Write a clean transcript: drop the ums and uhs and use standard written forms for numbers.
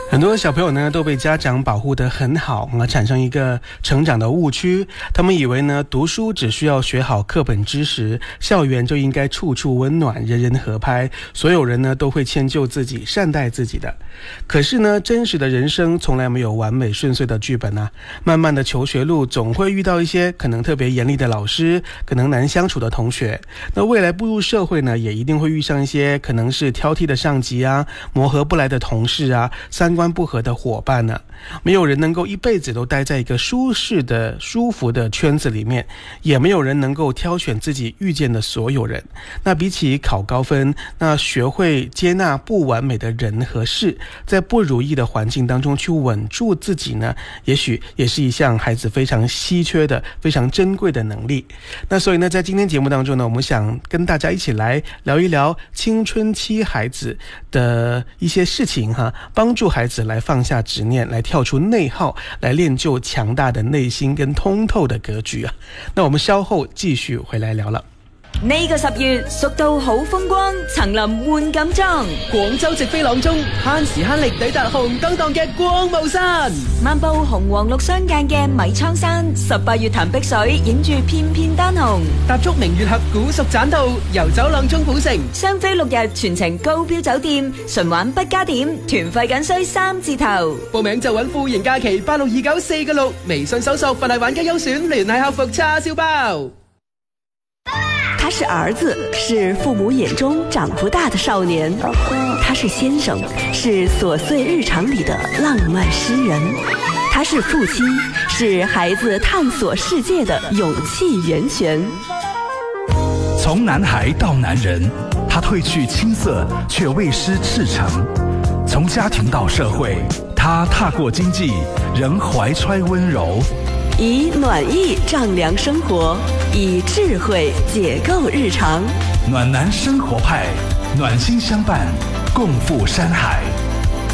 很多小朋友呢都被家长保护得很好，产生一个成长的误区。他们以为呢读书只需要学好课本知识，校园就应该处处温暖，人人合拍，所有人呢都会迁就自己，善待自己的。可是呢，真实的人生从来没有完美顺遂的剧本啊。漫漫的求学路总会遇到一些可能特别严厉的老师，可能难相处的同学。那未来步入社会呢，也一定会遇上一些可能是挑剔的上级啊，磨合不来的同事啊，三观不合的伙伴呢。没有人能够一辈子都待在一个舒适的舒服的圈子里面，也没有人能够挑选自己遇见的所有人。那比起考高分，那学会接纳不完美的人和事，在不如意的环境当中去稳住自己呢，也许也是一项孩子非常稀缺的非常珍贵的能力。那所以呢，在今天节目当中呢，我们想跟大家一起来聊一聊青春期孩子的一些事情哈，帮助孩子来放下执念，来跳出内耗，来练就强大的内心跟通透的格局啊。那我們稍後繼續回來聊了。 呢個10月，蜀道好風光，層林換錦裝。 廣州直飛朗中，慳時慳力抵達紅燈檔嘅光霧山。 漫步紅黃綠相間嘅米倉山，18月潭碧水，影住片片丹紅。 踏足明月峽古蜀棧道，遊走朗中古城。 雙飛6日，全程高標酒店，純玩不加點，團費僅需3字頭。 報名就揾富盈假期862946，微信搜索佛系玩家優選，聯繫客服叉燒包。 他是兒子，是父母眼中長不大的少年；他是先生，是瑣碎日常裡的浪漫詩人；他是父親，是孩子探索世界的勇氣源泉。 從男孩到男人，他褪去青澀，卻未失赤誠；從家庭到社會，他踏過經濟，仍懷揣溫柔。 以暖意丈量生活，以智慧解構日常。 暖男生活派，暖心相伴，共赴山海。